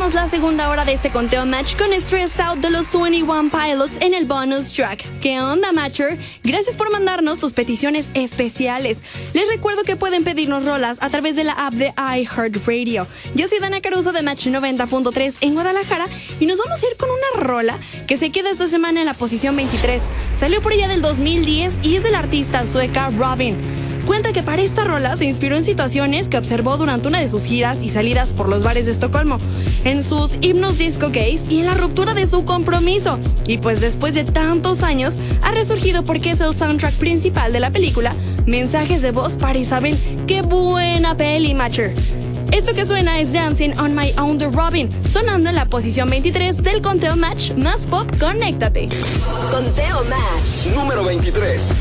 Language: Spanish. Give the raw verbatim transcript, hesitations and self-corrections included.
Iniciamos la segunda hora de este conteo match con Stressed Out de los veintiuno Pilots en el bonus track. ¿Qué onda, Matcher? Gracias por mandarnos tus peticiones especiales. Les recuerdo que pueden pedirnos rolas a través de la app de iHeartRadio. Yo soy Dana Caruso de Match noventa punto tres en Guadalajara y nos vamos a ir con una rola que se queda esta semana en la posición veintitrés. Salió por allá del dos mil diez y es de la artista sueca Robyn. Cuenta que para esta rola se inspiró en situaciones que observó durante una de sus giras y salidas por los bares de Estocolmo, en sus himnos disco gays y en la ruptura de su compromiso. Y pues después de tantos años ha resurgido porque es el soundtrack principal de la película Mensajes de Voz para Isabel. ¡Qué buena peli, Matcher! Esto que suena es Dancing on My Own de Robyn, sonando en la posición veintitrés del conteo match más pop. Conéctate. Conteo match número veintitrés.